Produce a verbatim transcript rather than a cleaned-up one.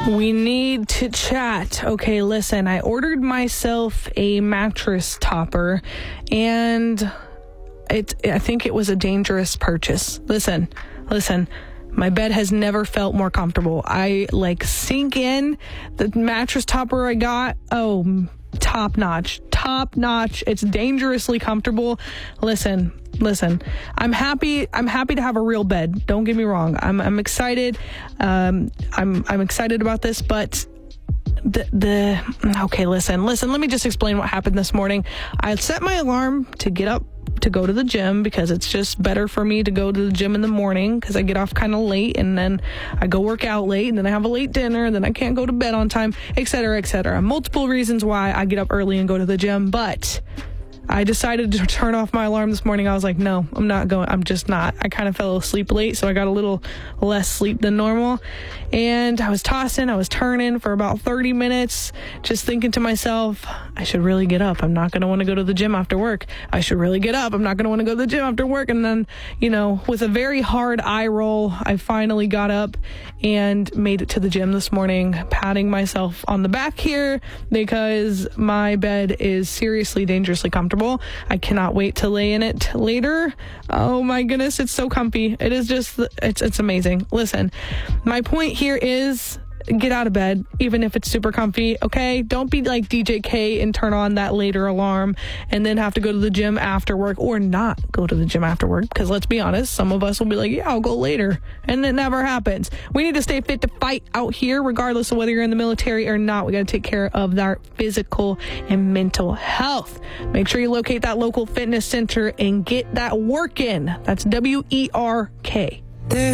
We need to chat. Okay, listen, I ordered myself a mattress topper, and it, I think it was a dangerous purchase. Listen, listen. My bed has never felt more comfortable. I like sink in. The mattress topper I got, oh, top notch, top notch. It's dangerously comfortable. Listen, listen. I'm happy. I'm happy to have a real bed. Don't get me wrong. I'm I'm excited. Um, I'm I'm excited about this, but. The, the okay, listen, listen. Let me just explain what happened this morning. I set my alarm to get up to go to the gym because it's just better for me to go to the gym in the morning because I get off kind of late and then I go work out late and then I have a late dinner and then I can't go to bed on time, et cetera, et cetera. Multiple reasons why I get up early and go to the gym, but I decided to turn off my alarm this morning. I was like, no, I'm not going. I'm just not. I kind of fell asleep late, so I got a little less sleep than normal. And I was tossing, I was turning for about thirty minutes, just thinking to myself, I should really get up. I'm not going to want to go to the gym after work. I should really get up. I'm not going to want to go to the gym after work. And then, you know, with a very hard eye roll, I finally got up and made it to the gym this morning, patting myself on the back here because my bed is seriously dangerously comfortable. I cannot wait to lay in it later. Oh my goodness, it's so comfy. It is just, it's it's amazing. Listen, my point here is get out of bed, even if it's super comfy, okay? Don't be like D J K and turn on that later alarm and then have to go to the gym after work or not go to the gym after work. Because let's be honest, some of us will be like, yeah, I'll go later. And it never happens. We need to stay fit to fight out here, regardless of whether you're in the military or not. We got to take care of our physical and mental health. Make sure you locate that local fitness center and get that work in. That's W E R K.